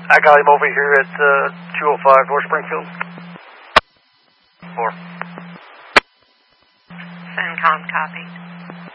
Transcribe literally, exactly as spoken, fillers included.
I got him over here at uh, two oh five North Springfield. Four. CENTCOM, copy.